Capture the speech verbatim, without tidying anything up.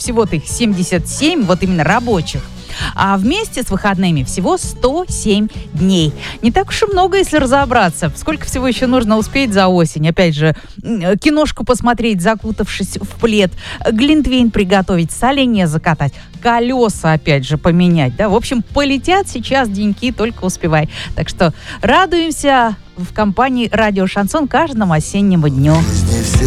всего-то их семьдесят семь, вот именно рабочих. А вместе с выходными всего сто семь дней. Не так уж и много, если разобраться. Сколько всего еще нужно успеть за осень? Опять же, киношку посмотреть, закутавшись в плед, глинтвейн приготовить, соленья закатать, колеса, опять же, поменять. Да? В общем, полетят сейчас деньки, только успевай. Так что радуемся в компании «Радио Шансон» каждому осеннему дню.